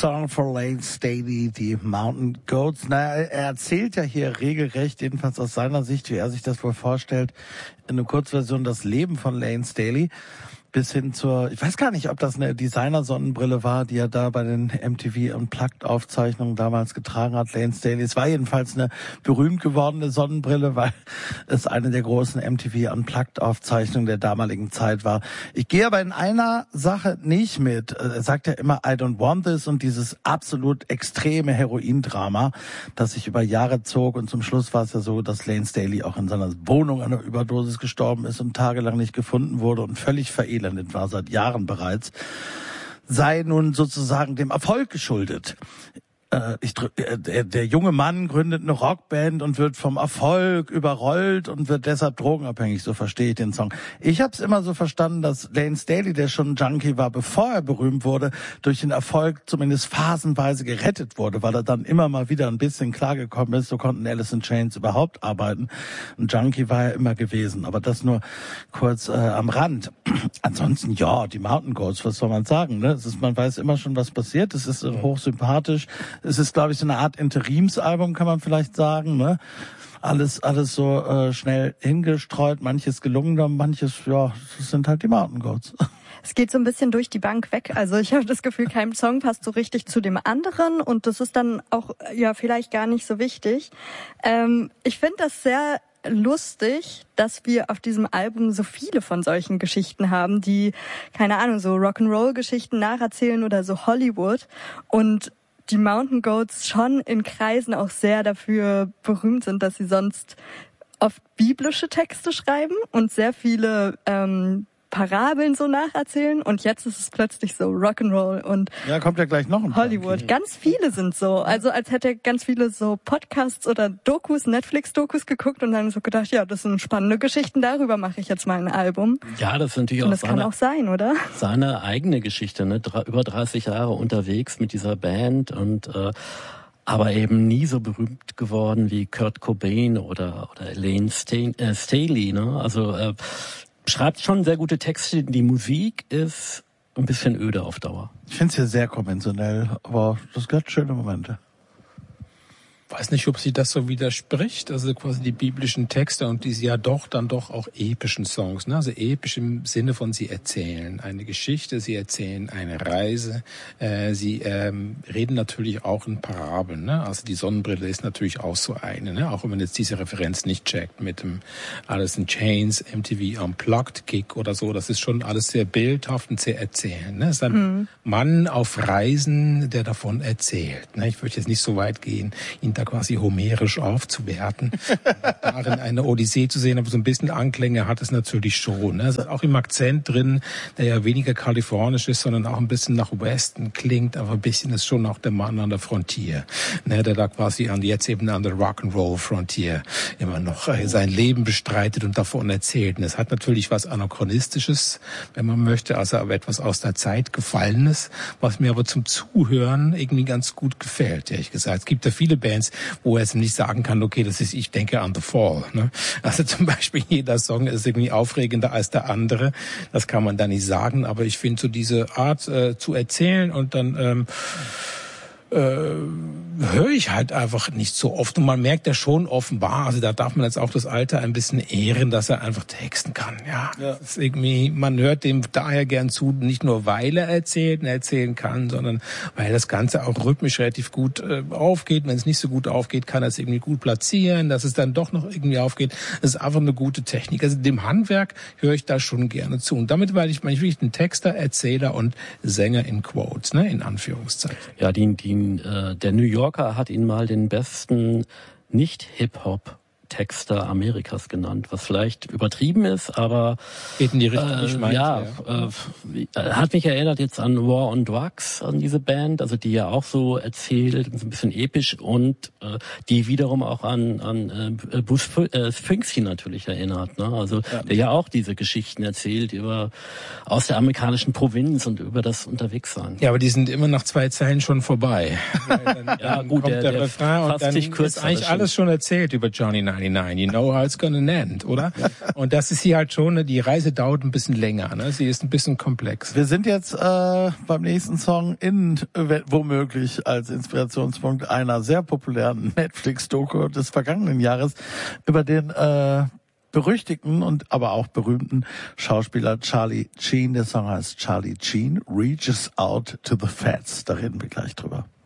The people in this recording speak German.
Song for Lane Staley, die Mountain Goats. Na, er erzählt ja hier regelrecht, jedenfalls aus seiner Sicht, wie er sich das wohl vorstellt, in einer Kurzversion das Leben von Lane Staley. Bis hin zur, ich weiß gar nicht, ob das eine Designer-Sonnenbrille war, die er da bei den MTV Unplugged-Aufzeichnungen damals getragen hat, Lane Staley. Es war jedenfalls eine berühmt gewordene Sonnenbrille, weil es eine der großen MTV Unplugged-Aufzeichnungen der damaligen Zeit war. Ich gehe aber in einer Sache nicht mit. Er sagt ja immer, I don't want this, und dieses absolut extreme Heroindrama, das sich über Jahre zog, und zum Schluss war es ja so, dass Lane Staley auch in seiner Wohnung an einer Überdosis gestorben ist und tagelang nicht gefunden wurde und völlig verelend war, seit Jahren bereits, sei nun sozusagen dem Erfolg geschuldet. Der junge Mann gründet eine Rockband und wird vom Erfolg überrollt und wird deshalb drogenabhängig, so verstehe ich den Song. Ich habe es immer so verstanden, dass Lane Staley, der schon Junkie war, bevor er berühmt wurde, durch den Erfolg zumindest phasenweise gerettet wurde, weil er dann immer mal wieder ein bisschen klargekommen ist. So konnten Alice in Chains überhaupt arbeiten. Ein Junkie war er immer gewesen, aber das nur kurz am Rand. Ansonsten, ja, die Mountain Goats, was soll man sagen? Ne? Man weiß immer schon, was passiert. Es ist hochsympathisch. Es ist, glaube ich, so eine Art Interimsalbum, kann man vielleicht sagen. Ne? Alles so schnell hingestreut, manches gelungener, manches, ja, das sind halt die Mountain Goats. Es geht so ein bisschen durch die Bank weg. Also ich habe das Gefühl, kein Song passt so richtig zu dem anderen, und das ist dann auch ja vielleicht gar nicht so wichtig. Ich finde das sehr lustig, dass wir auf diesem Album so viele von solchen Geschichten haben, die, keine Ahnung, so Rock'n'Roll-Geschichten nacherzählen oder so Hollywood, und die Mountain Goats schon in Kreisen auch sehr dafür berühmt sind, dass sie sonst oft biblische Texte schreiben und sehr viele Parabeln so nacherzählen, und jetzt ist es plötzlich so Rock'n'Roll und ja, kommt ja gleich noch ein Hollywood. Punkt. Ganz viele sind so. Also als hätte er ganz viele so Podcasts oder Dokus, Netflix-Dokus geguckt und dann so gedacht, ja, das sind spannende Geschichten, darüber mache ich jetzt mal ein Album. Ja, das ist natürlich und auch das kann auch sein, oder? Seine eigene Geschichte, ne? Über 30 Jahre unterwegs mit dieser Band und aber eben nie so berühmt geworden wie Kurt Cobain oder Lane Staley, ne? Also schreibt schon sehr gute Texte. Die Musik ist ein bisschen öde auf Dauer. Ich finde es hier sehr konventionell, aber das hat schöne Momente. Weiß nicht, ob sie das so widerspricht, also quasi die biblischen Texte und diese ja dann doch auch epischen Songs, ne? Also episch im Sinne von, sie erzählen eine Geschichte, sie erzählen eine Reise, sie reden natürlich auch in Parabeln, ne? Also die Sonnenbrille ist natürlich auch so eine, ne? Auch wenn man jetzt diese Referenz nicht checkt mit dem Alice in Chains, MTV Unplugged Gig oder so, das ist schon alles sehr bildhaft und sehr erzählend, ne? Es ist ein Mann auf Reisen, der davon erzählt, ne? Ich würde jetzt nicht so weit gehen, ihn da quasi homerisch aufzuwerten, darin eine Odyssee zu sehen, aber so ein bisschen Anklänge hat es natürlich schon. Ne? Es ist auch im Akzent drin, der ja weniger kalifornisch ist, sondern auch ein bisschen nach Westen klingt, aber ein bisschen ist schon auch der Mann an der Frontier, ne? Der da quasi jetzt eben an der Rock'n'Roll Frontier immer noch sein Leben bestreitet und davon erzählt. Und es hat natürlich was Anachronistisches, wenn man möchte, also aber etwas aus der Zeit Gefallenes, was mir aber zum Zuhören irgendwie ganz gut gefällt, ehrlich gesagt. Es gibt ja viele Bands, wo er jetzt nicht sagen kann, okay, das ist, ich denke an The Fall. Ne? Also zum Beispiel jeder Song ist irgendwie aufregender als der andere. Das kann man da nicht sagen, aber ich finde so diese Art zu erzählen und dann höre ich halt einfach nicht so oft. Und man merkt ja schon offenbar, also da darf man jetzt auch das Alter ein bisschen ehren, dass er einfach texten kann. Ja. Das ist irgendwie, man hört dem daher gern zu, nicht nur weil er erzählt und erzählen kann, sondern weil das Ganze auch rhythmisch relativ gut aufgeht. Wenn es nicht so gut aufgeht, kann er es irgendwie gut platzieren, dass es dann doch noch irgendwie aufgeht. Das ist einfach eine gute Technik. Also dem Handwerk höre ich da schon gerne zu. Und damit meine ich wirklich ein Texter, Erzähler und Sänger in Quotes, ne, in Anführungszeichen. Ja, der New Yorker hat ihn mal den besten Nicht-Hip-Hop-Texter Amerikas genannt, was vielleicht übertrieben ist, aber geht in die Richtung, ich meine. Hat mich erinnert jetzt an War on Drugs, an diese Band, also die ja auch so erzählt, so ein bisschen episch und die wiederum auch an Bruce Springsteen natürlich erinnert, ne? Also der ja auch diese Geschichten erzählt aus der amerikanischen Provinz und über das Unterwegssein. Ja, aber die sind immer nach 2 Zeilen schon vorbei. Dann ja, gut, kommt der Refrain und dann ist eigentlich alles schon erzählt über Johnny 95. 99, you know how it's gonna end, oder? Und das ist hier halt schon, die Reise dauert ein bisschen länger, ne? Sie ist ein bisschen komplex. Wir sind jetzt beim nächsten Song womöglich als Inspirationspunkt einer sehr populären Netflix-Doku des vergangenen Jahres über den berüchtigten und aber auch berühmten Schauspieler Charlie Sheen. Der Song heißt Charlie Sheen, Reaches Out to the Fats. Da reden wir gleich drüber.